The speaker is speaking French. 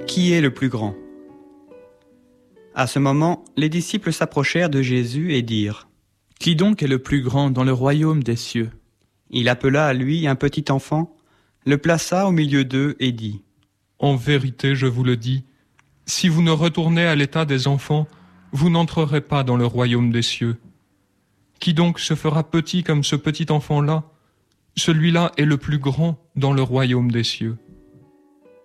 Qui est le plus grand ? À ce moment, les disciples s'approchèrent de Jésus et dirent : Qui donc est le plus grand dans le royaume des cieux ? Il appela à lui un petit enfant, le plaça au milieu d'eux et dit : En vérité, je vous le dis, si vous ne retournez à l'état des enfants, vous n'entrerez pas dans le royaume des cieux. Qui donc se fera petit comme ce petit enfant-là ? Celui-là est le plus grand dans le royaume des cieux.